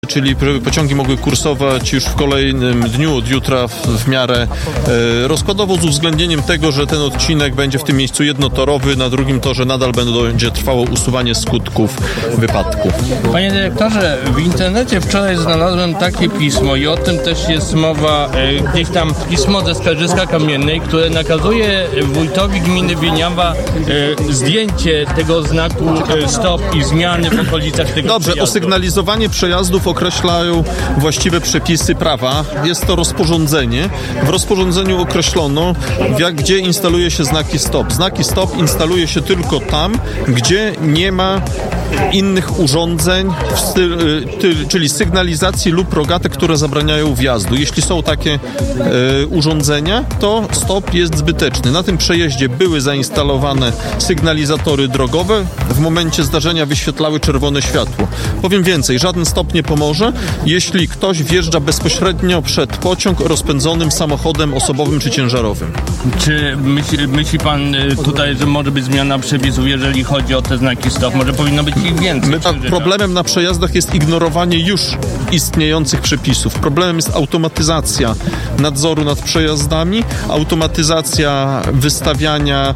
czyli pociągi mogły kursować już w kolejnym dniu, od jutra w miarę rozkładowo, z uwzględnieniem tego, że ten odcinek będzie w tym miejscu jednotorowy, na drugim torze nadal będzie trwało usuwanie skutków wypadku. Panie dyrektorze, w internecie wczoraj znalazłem takie pismo i o tym też jest mowa, gdzieś tam pismo ze Skarżyska Kamiennej, które nakazuje wójtowi gminy Wieniawa zdjęcie tego znaku stop i zmiany w okolicach tego przejazdu. Osygnalizowanie przejazdów określają właściwe przepisy prawa. Jest to rozporządzenie. W rozporządzeniu określono, gdzie instaluje się znaki stop. Znaki stop instaluje się tylko tam, gdzie nie ma innych urządzeń, czyli sygnalizacji lub rogatek, które zabraniają wjazdu. Jeśli są takie urządzenia, to stop jest zbyteczny. Na tym przejeździe były zainstalowane sygnalizatory drogowe. W momencie zdarzenia wyświetlały czerwone światło. Powiem więcej, żaden stop nie pomoże, jeśli ktoś wjeżdża bezpośrednio przed pociąg rozpędzonym samochodem osobowym czy ciężarowym. Czy myśli pan tutaj, że może być zmiana przepisów, jeżeli chodzi o te znaki stop? Może powinno być ich więcej? Problemem na przejazdach jest ignorowanie już istniejących przepisów. Problemem jest automatyzacja nadzoru nad przejazdami, automatyzacja wystawiania,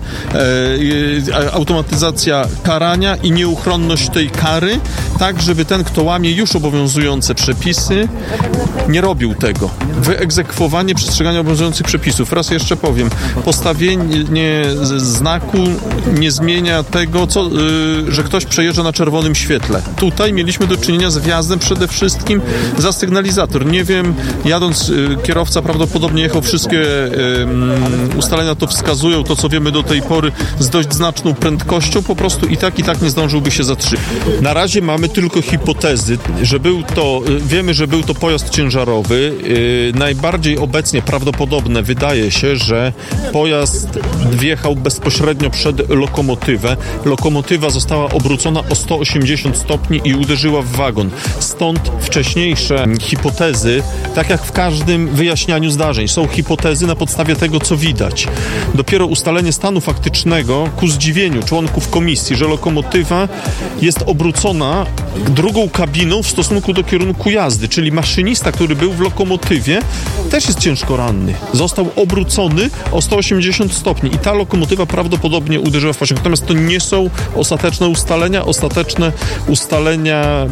automatyzacja karania i nieuchronność tej kary, tak żeby ten, kto łamie już obowiązujące przepisy, nie robił tego. Wyegzekwowanie przestrzegania obowiązujących przepisów. Raz jeszcze powiem, postawienie znaku nie zmienia tego, że ktoś przejeżdża na czerwonym świetle. Tutaj mieliśmy do czynienia z wjazdem przede wszystkim za sygnalizator. Nie wiem, jadąc, kierowca prawdopodobnie jechał, wszystkie ustalenia to wskazują, to co wiemy do tej pory, z dość znaczną prędkością, po prostu i tak nie zdążyłby się zatrzymać. Na razie mamy tylko hipotezy, że wiemy, że był to pojazd ciężarowy. Najbardziej obecnie prawdopodobne wydaje się, że pojazd wjechał bezpośrednio przed lokomotywę. Lokomotywa została obrócona o 180 stopni i uderzyła w wagon. Stąd wcześniejsze hipotezy, tak jak w każdym wyjaśnianiu zdarzeń, są hipotezy na podstawie tego, co widać. Dopiero ustalenie stanu faktycznego ku zdziwieniu członków komisji, że lokomotywa jest obrócona drugą kabiną w stosunku do kierunku jazdy, czyli maszynista, który był w lokomotywie, też jest ciężko ranny. Został obrócony o 180 stopni i ta lokomotywa prawdopodobnie uderzyła w pociąg. Natomiast to nie są ostateczne ustalenia. Ostateczne ustalenia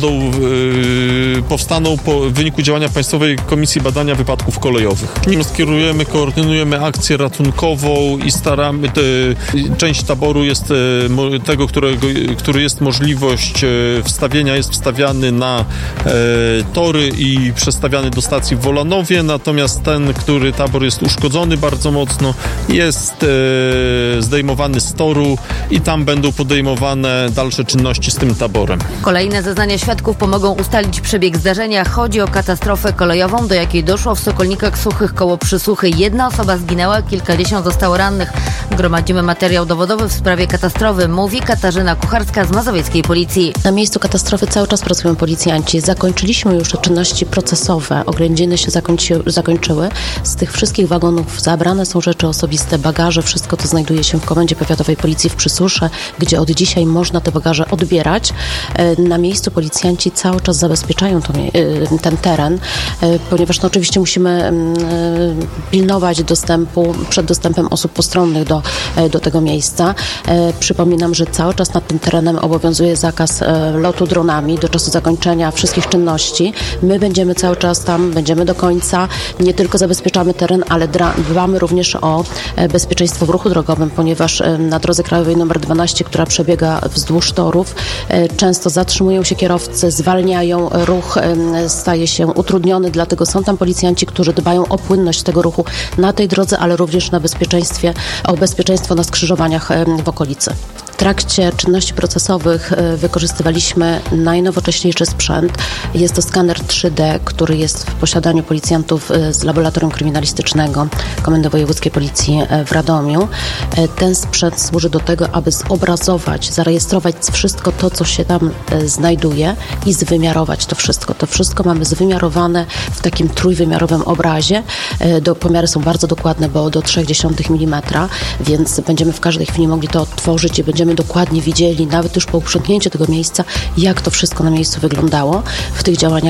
powstaną po wyniku działania Państwowej Komisji Badania Wypadków Kolejowych. Koordynujemy akcję ratunkową i część taboru jest tego, który jest możliwość jest wstawiany na tory i przestawiany do stacji w Wolanowie, natomiast tabor jest uszkodzony bardzo mocno, jest zdejmowany z toru i tam będą podejmowane dalsze czynności z tym taborem. Kolejne zeznania świadków pomogą ustalić przebieg zdarzenia. Chodzi o katastrofę kolejową, do jakiej doszło w Sokolnikach Suchych koło Przysuchy. 1 osoba zginęła, kilkadziesiąt zostało rannych. Gromadzimy materiał dowodowy w sprawie katastrofy, mówi Katarzyna Kucharska z mazowieckiej policji. Na miejscu katastrofy cały czas pracują policjanci. Zakończyliśmy już czynności procesowe. Oględziny się zakończyły. Z tych wszystkich wagonów zabrane są rzeczy osobiste, bagaże. Wszystko to znajduje się w Komendzie Powiatowej Policji w Przysusze, gdzie od dzisiaj można te bagaże odbierać. Na miejscu policjanci cały czas zabezpieczają ten teren, ponieważ oczywiście musimy pilnować przed dostępem osób postronnych do tego miejsca. Przypominam, że cały czas nad tym terenem obowiązuje zakaz lotu dronami do czasu zakończenia wszystkich czynności. My będziemy cały czas tam, będziemy do końca. Nie tylko zabezpieczamy teren, ale dbamy również o bezpieczeństwo w ruchu drogowym, ponieważ na drodze krajowej nr 12, która przebiega wzdłuż torów, często zatrzymują się kierowcy, zwalniają, ruch staje się utrudniony, dlatego są tam policjanci, którzy dbają o płynność tego ruchu na tej drodze, ale również o bezpieczeństwo na skrzyżowaniach w okolicy. W trakcie czynności procesowych wykorzystywaliśmy najnowocześniejszy sprzęt. Jest to skaner 3D, który jest w posiadaniu policjantów z Laboratorium Kryminalistycznego Komendy Wojewódzkiej Policji w Radomiu. Ten sprzęt służy do tego, aby zobrazować, zarejestrować wszystko to, co się tam znajduje i zwymiarować to wszystko. To wszystko mamy zwymiarowane w takim trójwymiarowym obrazie. Pomiary są bardzo dokładne, bo do 0,3 mm, więc będziemy w każdej chwili mogli to odtworzyć i będziemy dokładnie widzieli, nawet już po uprzątnięciu tego miejsca, jak to wszystko na miejscu wyglądało. W tych działaniach